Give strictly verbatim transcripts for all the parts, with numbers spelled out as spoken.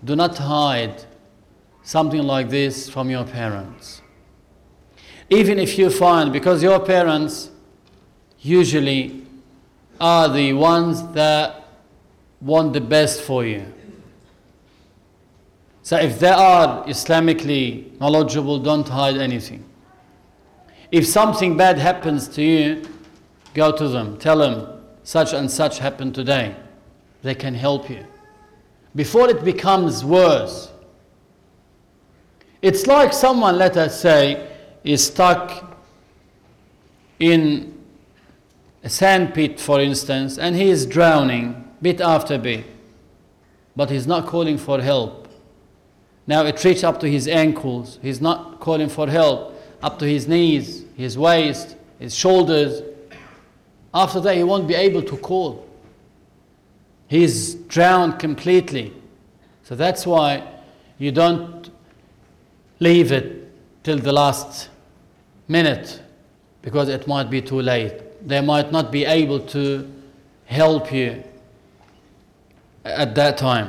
do not hide something like this from your parents. Even if you find, because your parents usually are the ones that want the best for you. So if they are Islamically knowledgeable, don't hide anything. If something bad happens to you, go to them, tell them such and such happened today. They can help you. Before it becomes worse. It's like someone, let us say, is stuck in a sand pit, for instance, and he is drowning bit after bit, but he's not calling for help. Now it reaches up to his ankles. He's not calling for help. Up to his knees, his waist, his shoulders. After that, he won't be able to call. He's drowned completely. So that's why you don't leave it till the last minute, because it might be too late. They might not be able to help you at that time.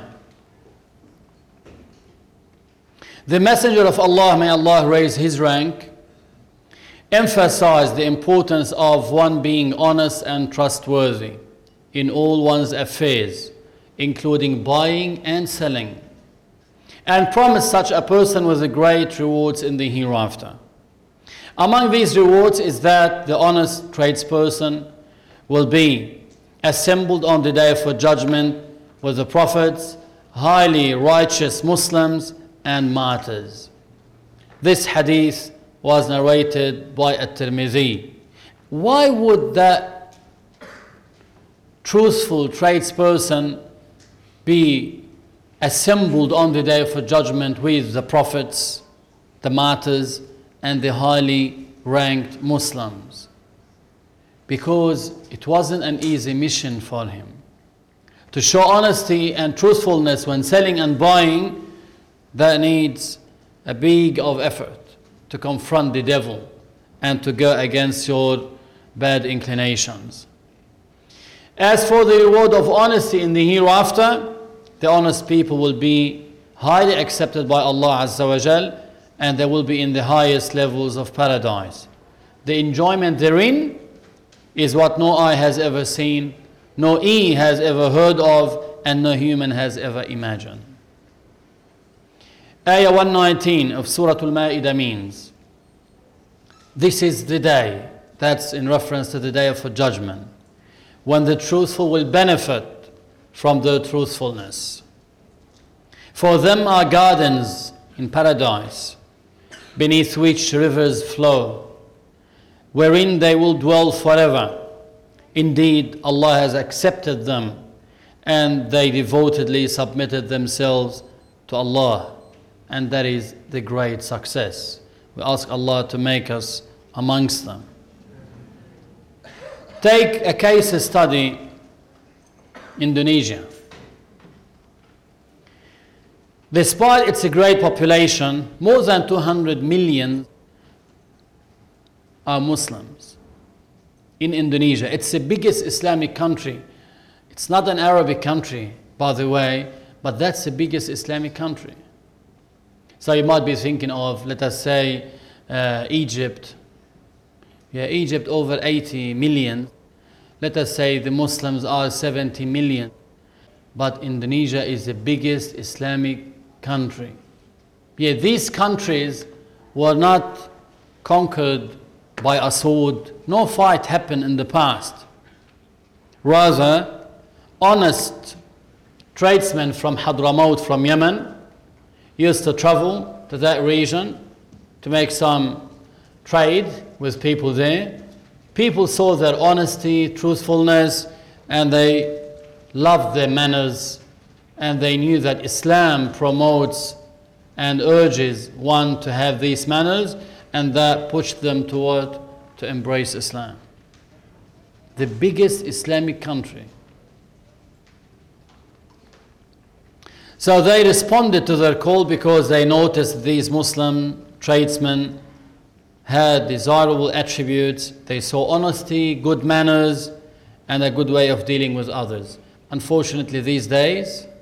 The Messenger of Allah, may Allah raise his rank, emphasized the importance of one being honest and trustworthy in all one's affairs, including buying and selling, and promised such a person with great rewards in the hereafter. Among these rewards is that the honest tradesperson will be assembled on the day of judgment with the prophets, highly righteous Muslims, and martyrs. This hadith was narrated by At-Tirmidhi. Why would that truthful tradesperson be assembled on the day of judgment with the prophets, the martyrs, and the highly ranked Muslims? Because it wasn't an easy mission for him. To show honesty and truthfulness when selling and buying, that needs a big of effort to confront the devil and to go against your bad inclinations. As for the reward of honesty in the hereafter, the honest people will be highly accepted by Allah Azza wa Jal, and they will be in the highest levels of paradise. The enjoyment therein is what no eye has ever seen, no ear has ever heard of, and no human has ever imagined. Ayah one nineteen of Surah Al-Ma'idah means, this is the day, that's in reference to the day of judgment, when the truthful will benefit from their truthfulness. For them are gardens in paradise, beneath which rivers flow, wherein they will dwell forever. Indeed, Allah has accepted them, and they devotedly submitted themselves to Allah, and that is the great success. We ask Allah to make us amongst them. Take a case study, Indonesia. Despite its great population, more than two hundred million are Muslims in Indonesia. It's the biggest Islamic country. It's not an Arabic country, by the way, but that's the biggest Islamic country. So you might be thinking of, let us say, uh, Egypt. Yeah, Egypt over eighty million. Let us say the Muslims are seventy million. But Indonesia is the biggest Islamic country. Yeah, these countries were not conquered by a sword. No fight happened in the past. Rather, honest tradesmen from Hadramaut, from Yemen, used to travel to that region to make some trade with people there. People saw their honesty, truthfulness, and they loved their manners, and they knew that Islam promotes and urges one to have these manners, and that pushed them toward to embrace Islam. The biggest Islamic country. So they responded to their call because they noticed these Muslim tradesmen had desirable attributes. They saw honesty, good manners, and a good way of dealing with others. Unfortunately, these days,